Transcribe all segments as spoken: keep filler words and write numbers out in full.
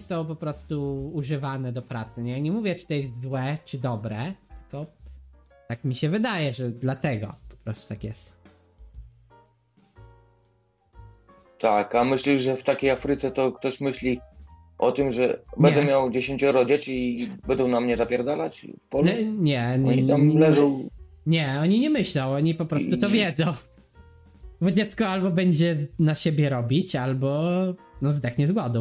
są po prostu używane do pracy, nie? Nie mówię, czy to jest złe, czy dobre, tylko tak mi się wydaje, że dlatego po prostu tak jest. Tak, a myślisz, że w takiej Afryce to ktoś myśli o tym, że będę Nie. miał dziesięcioro dzieci i będą na mnie zapierdalać w polu? Nie, nie, nie, Oni tam nie, leżą... nie, oni nie myślą, oni po prostu to wiedzą. Bo dziecko albo będzie na siebie robić, albo no zdechnie z głodu.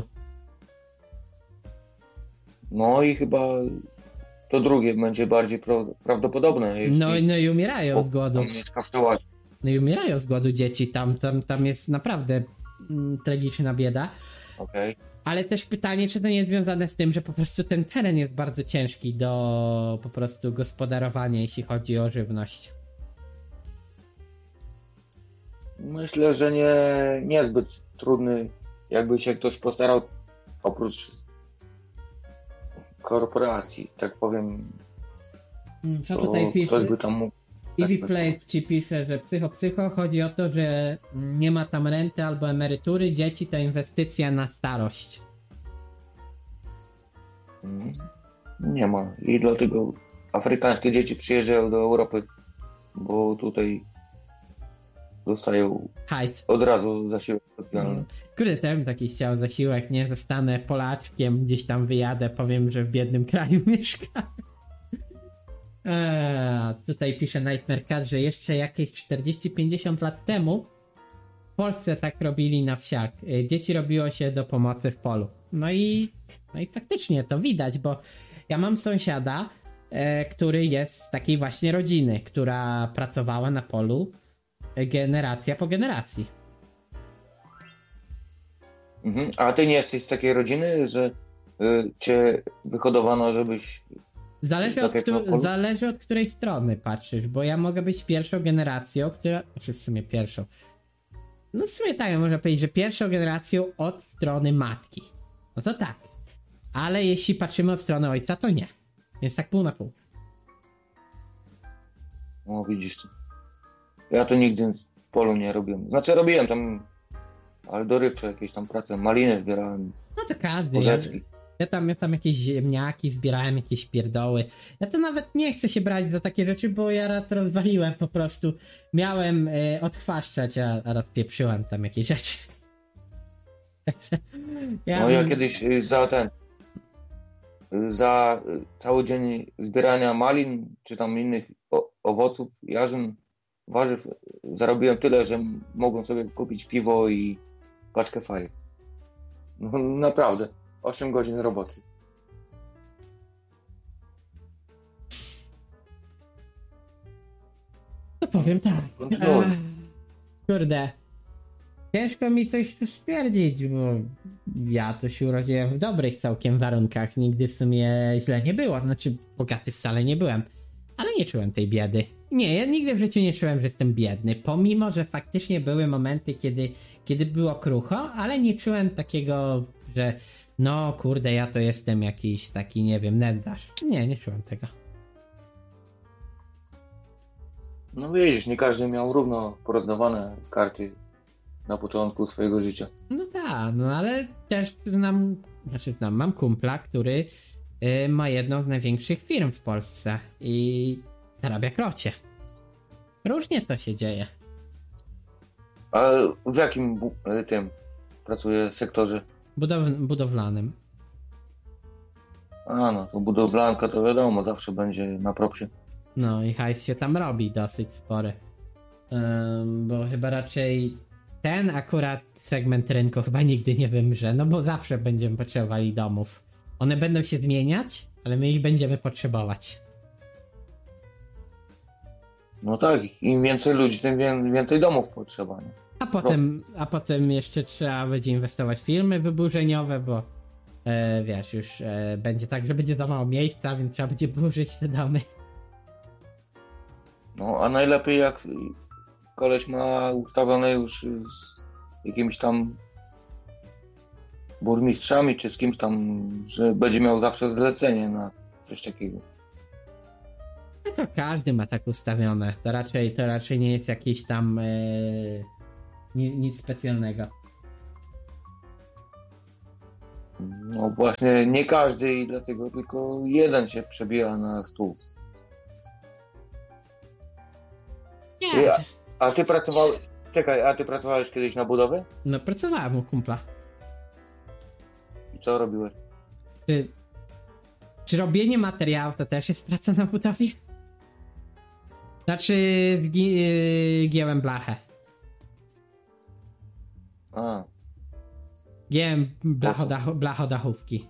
No i chyba to drugie będzie bardziej pra- prawdopodobne. Jeśli... No, no i umierają z głodu. Tam nie skaptułaś. No i umierają z głodu dzieci, tam, tam, tam jest naprawdę mm, tragiczna bieda. Okej. Okay. Ale też pytanie, czy to nie jest związane z tym, że po prostu ten teren jest bardzo ciężki do po prostu gospodarowania, jeśli chodzi o żywność. Myślę, że nie niezbyt trudny, jakby się ktoś postarał, oprócz korporacji, tak powiem. Co tutaj pisze? Ktoś by tam mógł. Eevee Place ci pisze, że psycho psycho chodzi o to, że nie ma tam renty albo emerytury, dzieci to inwestycja na starość. Nie ma. I dlatego afrykańskie dzieci przyjeżdżają do Europy, bo tutaj dostają hajs od razu zasiłek socjalny. Kurde, też taki chciał zasiłek, nie? Zostanę Polaczkiem, gdzieś tam wyjadę, powiem, że w biednym kraju mieszkam. Eee, tutaj pisze Nightmare Cat, że jeszcze jakieś czterdzieści pięćdziesiąt lat temu w Polsce tak robili na wsiach. Dzieci robiło się do pomocy w polu. No i, no i faktycznie to widać, bo ja mam sąsiada, e, który jest z takiej właśnie rodziny, która pracowała na polu generacja po generacji. Mhm. A ty nie jesteś z takiej rodziny, że y, cię wyhodowano, żebyś... Zależy od, któ- zależy od której strony patrzysz, bo ja mogę być pierwszą generacją, która... Znaczy w sumie pierwszą. No w sumie tak, można powiedzieć, że pierwszą generacją od strony matki. No to tak. Ale jeśli patrzymy od strony ojca, to nie. Więc tak pół na pół. No widzisz. Ja to nigdy w polu nie robiłem. Znaczy robiłem tam, ale dorywcze jakieś tam prace. Maliny zbierałem. No to każdy. Porzeczki. Ja tam, ja tam jakieś ziemniaki zbierałem, jakieś pierdoły. Ja to nawet nie chcę się brać za takie rzeczy, bo ja raz rozwaliłem po prostu. Miałem y, odchwaszczać, a, a raz pieprzyłem tam jakieś rzeczy. ja no ja kiedyś y, za ten y, za y, cały dzień zbierania malin, czy tam innych o, owoców, jarzyn, warzyw, zarobiłem tyle, że mogłem sobie kupić piwo i paczkę fajek. No naprawdę. osiem godzin roboty. To powiem tak. A, kurde. Ciężko mi coś tu stwierdzić, bo ja to się urodziłem w dobrych całkiem warunkach. Nigdy w sumie źle nie było. Znaczy, bogaty wcale nie byłem. Ale nie czułem tej biedy. Nie, ja nigdy w życiu nie czułem, że jestem biedny. Pomimo, że faktycznie były momenty, kiedy, kiedy było krucho, ale nie czułem takiego, że no kurde, ja to jestem jakiś taki, nie wiem, nędzarz. Nie, nie czułem tego. No widzisz, nie każdy miał równo porozdawane karty na początku swojego życia. No tak, no ale też znam, znaczy znam, mam kumpla, który y, ma jedną z największych firm w Polsce i zarabia krocie. Różnie to się dzieje. A w jakim bu- tym pracuje sektorze? Budow- budowlanym. A no, to budowlanka to wiadomo, zawsze będzie na propsie. No i hajs się tam robi dosyć spory. Um, bo chyba raczej ten akurat segment rynku chyba nigdy nie wymrze, no bo zawsze będziemy potrzebowali domów. One będą się zmieniać, ale my ich będziemy potrzebować. No tak, im więcej ludzi, tym więcej domów potrzeba. Nie? A potem, a potem jeszcze trzeba będzie inwestować w firmy wyburzeniowe, bo e, wiesz, już e, będzie tak, że będzie za mało miejsca, więc trzeba będzie burzyć te domy. No a najlepiej jak koleś ma ustawione już z jakimiś tam burmistrzami, czy z kimś tam, że będzie miał zawsze zlecenie na coś takiego. No to każdy ma tak ustawione. To raczej, to raczej nie jest jakieś tam e, ni, nic specjalnego. No właśnie nie każdy i dlatego tylko jeden się przebija na stół. Nie, A, a ty pracowałeś... Czekaj, a ty pracowałeś kiedyś na budowie? no pracowałem u kumpla. I co robiłeś? Czy, czy robienie materiałów to też jest praca na budowie? Znaczy zgi, yy, gięłem blachę. A, Gięłem blachodach, blachodachówki.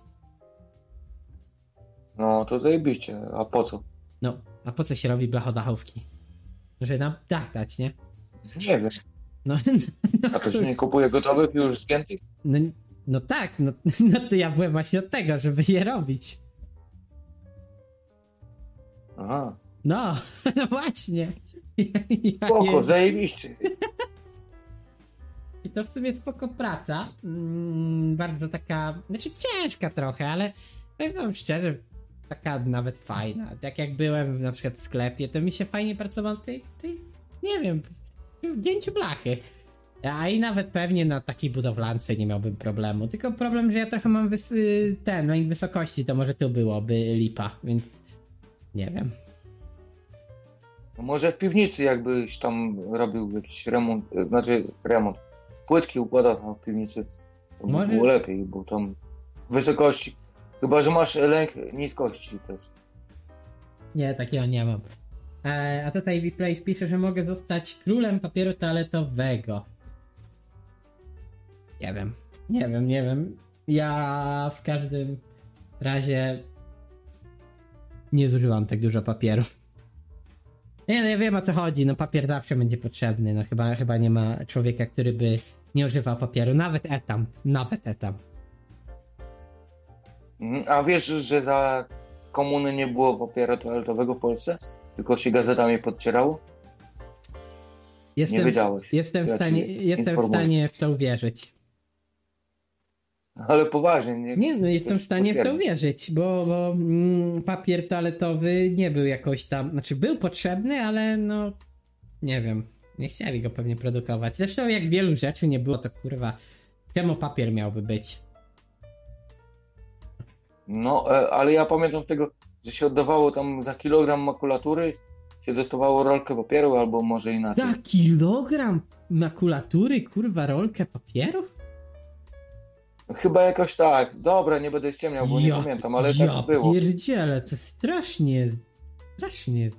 no to zajebiście. A po co? No, a po co się robi blachodachówki? Żeby nam dach dać, nie? Nie wiem. No, no, A to się nie kupuje gotowych już zgiętych? no, no tak, no, no to ja byłem właśnie od tego, żeby je robić. Aha. No, no właśnie. Ja, ja Spoko, je- zajebiście. I to w sumie spoko praca. Mm, bardzo taka, znaczy ciężka trochę, ale powiem wam szczerze, taka nawet fajna. Tak jak byłem na przykład w sklepie, to mi się fajnie pracowało tej, tej nie wiem, w gięciu blachy. A i nawet pewnie na takiej budowlance nie miałbym problemu. Tylko problem, że ja trochę mam wys- ten, lęk wysokości, to może tu byłoby lipa, więc nie wiem. No może w piwnicy jakbyś tam robił jakiś remont, znaczy remont, płytki układał tam w piwnicy, to by Może- było lepiej, bo tam wysokości, chyba że masz lęk niskości też. Nie, takiego nie mam. E, a tutaj Vplace pisze, że mogę zostać królem papieru toaletowego. Nie wiem. Nie wiem, nie wiem. Ja w każdym razie nie zużywam tak dużo papieru. Nie, no ja wiem o co chodzi. No papier zawsze będzie potrzebny. No chyba, chyba nie ma człowieka, który by nie używał papieru. Nawet etam. Nawet etam. Mhm. A wiesz, że za komuny nie było papieru toaletowego w Polsce? Tylko się gazetami podcierało? Jestem, Nie wiedziałeś. jestem w Ja stanie, cię jestem w informuję. stanie w to uwierzyć. Ale poważnie, nie? Nie, no jestem w Też stanie w to potwierdzę. uwierzyć, bo, bo mm, papier toaletowy nie był jakoś tam, znaczy był potrzebny, ale no nie wiem, nie chcieli go pewnie produkować. Zresztą jak wielu rzeczy nie było, to kurwa, czemu papier miałby być? No, e, ale ja pamiętam tego, że się oddawało tam za kilogram makulatury, się dostawało rolkę papieru, albo może inaczej. Za kilogram makulatury, kurwa, rolkę papieru? Chyba jakoś tak. Dobra, nie będę ściemniał, bo nie pamiętam, ale ja tak było. pierdziele, to strasznie, strasznie.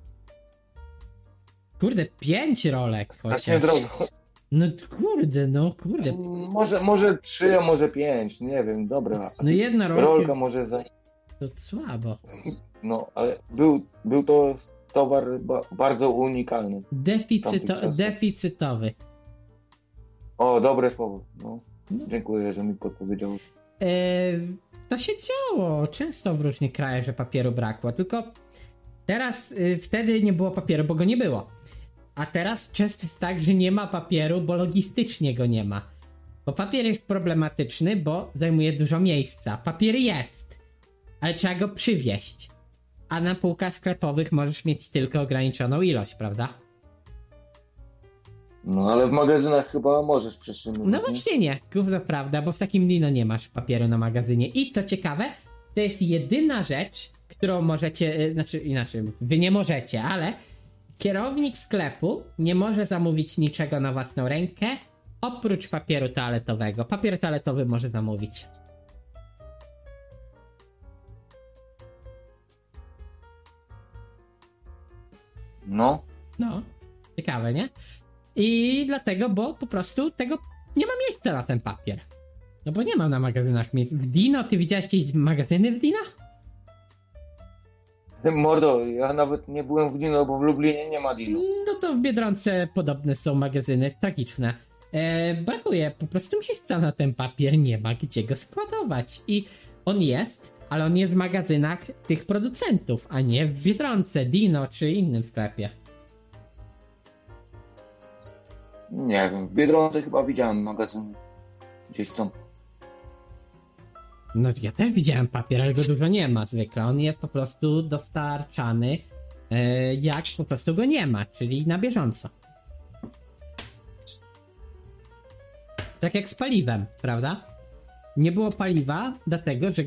Kurde, pięć rolek Tak nie chociaż. drogo. No kurde, no kurde. Może, może trzy, a może pięć, nie wiem, dobra. No jedna rolka, Rolka może za... to słabo. No, ale był, był to towar ba bardzo unikalny. Deficyto Tamtych czasów. deficytowy. O, dobre słowo. No. Dziękuję, że mi podpowiedział. E, to się działo często w różnych krajach, że papieru brakło, tylko teraz y, wtedy nie było papieru, bo go nie było. A teraz często jest tak, że nie ma papieru, bo logistycznie go nie ma. Bo papier jest problematyczny, bo zajmuje dużo miejsca. Papier jest, ale trzeba go przywieźć. A na półkach sklepowych możesz mieć tylko ograniczoną ilość, prawda? No, ale w magazynach chyba możesz przetrzymywać. No nie? właśnie nie, gówno prawda, bo w takim Dino nie masz papieru na magazynie. I co ciekawe, to jest jedyna rzecz, którą możecie, y, znaczy inaczej, wy nie możecie, ale kierownik sklepu nie może zamówić niczego na własną rękę, oprócz papieru toaletowego. Papier toaletowy może zamówić. No. No, ciekawe, nie? I dlatego, bo po prostu tego nie ma miejsca na ten papier. No bo nie ma na magazynach miejsc. W Dino, ty widziałeś jakieś magazyny w Dino? Mordo, ja nawet nie byłem w Dino, bo w Lublinie nie ma Dino. No to w Biedronce podobne są magazyny, tragiczne. E, brakuje po prostu miejsca na ten papier, nie ma gdzie go składować. I on jest, ale on jest w magazynach tych producentów, a nie w Biedronce, Dino czy innym sklepie. Nie wiem, w Biedronce chyba widziałem magazyn gdzieś tam. No ja też widziałem papier, ale go dużo nie ma zwykle. On jest po prostu dostarczany e, jak po prostu go nie ma, czyli na bieżąco. Tak jak z paliwem, prawda? Nie było paliwa, dlatego że